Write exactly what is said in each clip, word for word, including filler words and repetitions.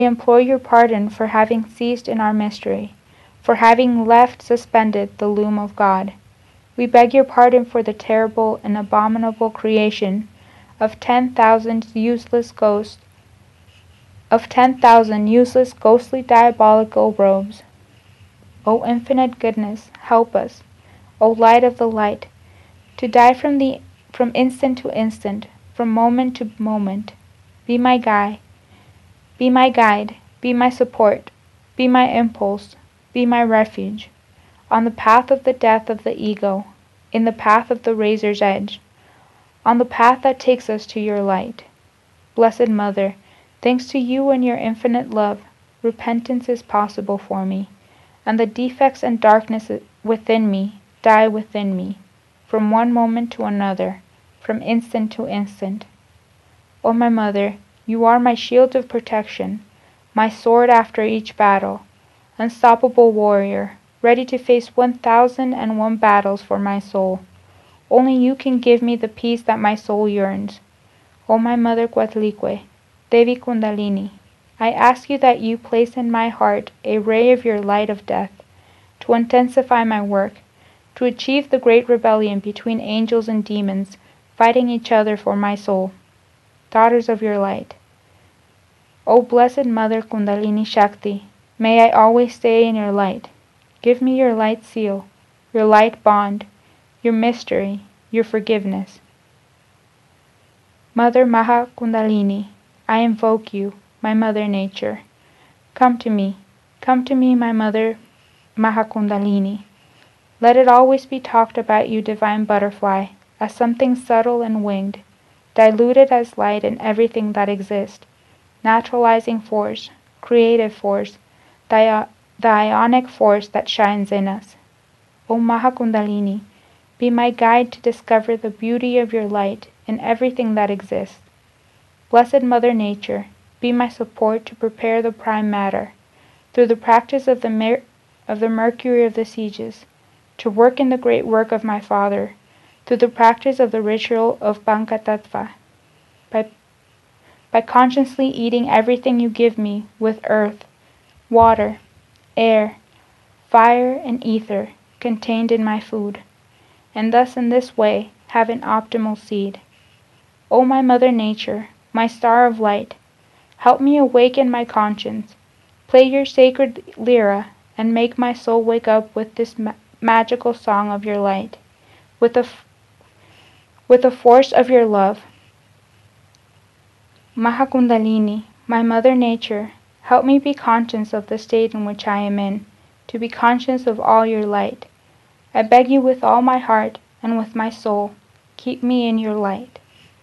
implore your pardon for having ceased in our mystery, for having left suspended the loom of God. We beg your pardon for the terrible and abominable creation of ten thousand useless ghosts, of ten thousand useless, ghostly, diabolical robes. O infinite goodness, help us, O light of the light, to die from the from instant to instant, from moment to moment. Be my guide, be my guide, be my support, be my impulse, be my refuge, on the path of the death of the ego, in the path of the razor's edge, on the path that takes us to your light. Blessed Mother, thanks to you and your infinite love, repentance is possible for me, and the defects and darkness within me die within me, from one moment to another, from instant to instant. O my Mother, you are my shield of protection, my sword after each battle, unstoppable warrior, ready to face one thousand and one battles for my soul. Only you can give me the peace that my soul yearns. O my Mother Coatlicue, Devi Kundalini, I ask you that you place in my heart a ray of your light of death, to intensify my work, to achieve the great rebellion between angels and demons, fighting each other for my soul. Daughters of your light. O Blessed Mother Kundalini Shakti, may I always stay in your light. Give me your light seal, your light bond, your mystery, your forgiveness. Mother Maha Kundalini, I invoke you, my Mother Nature. Come to me, come to me, my Mother Maha Kundalini. Let it always be talked about, you divine butterfly, as something subtle and winged, diluted as light in everything that exists, naturalizing force, creative force, the, the ionic force that shines in us. O Maha Kundalini, be my guide to discover the beauty of your light in everything that exists. Blessed Mother Nature, be my support to prepare the prime matter, through the practice of the, mer- of the Mercury of the Sieges, to work in the great work of my Father, through the practice of the ritual of Pancatattva, by, by consciously eating everything you give me with earth, water, air, fire, and ether contained in my food, and thus in this way have an optimal seed. O my Mother Nature, my star of light, help me awaken my conscience, play your sacred lyra, and make my soul wake up with this ma- magical song of your light, with the, f- with the force of your love. Maha Kundalini, my Mother Nature, help me be conscious of the state in which I am in, to be conscious of all your light. I beg you with all my heart and with my soul, keep me in your light.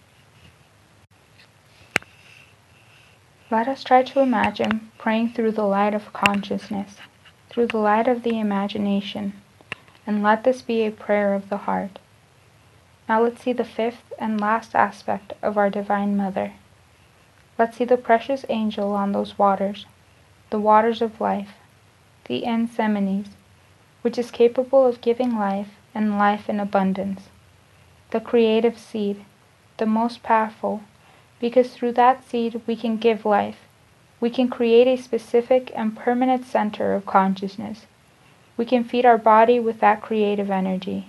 Let us try to imagine praying through the light of consciousness, through the light of the imagination, and let this be a prayer of the heart. Now let's see the fifth and last aspect of our Divine Mother. Let's see the precious angel on those waters, the waters of life, the Ansemines, which is capable of giving life and life in abundance, the creative seed, the most powerful, because through that seed we can give life. We can create a specific and permanent center of consciousness. We can feed our body with that creative energy.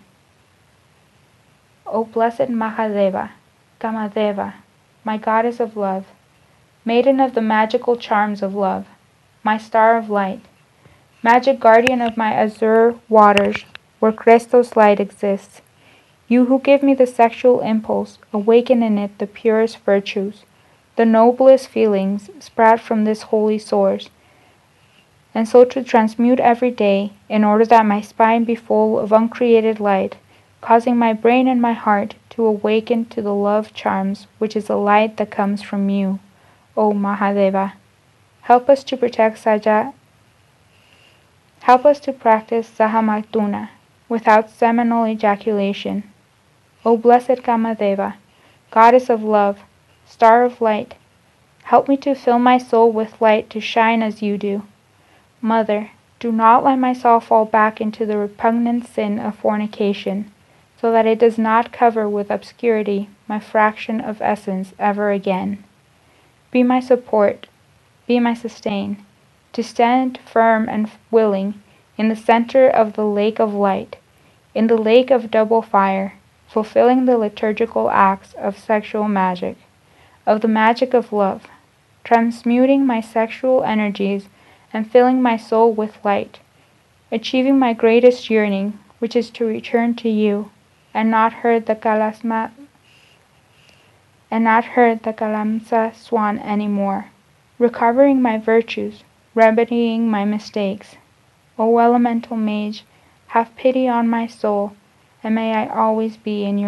O Blessed Mahadeva, Kamadeva, my Goddess of love, maiden of the magical charms of love, my star of light, magic guardian of my azure waters where Christos light exists, you who give me the sexual impulse, awaken in it the purest virtues, the noblest feelings sprout from this holy source, and so to transmute every day, in order that my spine be full of uncreated light, causing my brain and my heart to awaken to the love charms, which is the light that comes from you, O Mahadeva. Help us to protect Saja. Help us to practice Sahamartuna without seminal ejaculation. O Blessed Kamadeva, Goddess of love, Star of light, help me to fill my soul with light to shine as you do. Mother, do not let my soul fall back into the repugnant sin of fornication, so that it does not cover with obscurity my fraction of essence ever again. Be my support, be my sustain, to stand firm and willing in the center of the lake of light, in the lake of double fire, fulfilling the liturgical acts of sexual magic, of the magic of love, transmuting my sexual energies and filling my soul with light, achieving my greatest yearning, which is to return to you, and not herd the kalasma and not herd the Kalamsa swan any more, recovering my virtues, remedying my mistakes. O elemental mage, have pity on my soul, and may I always be in your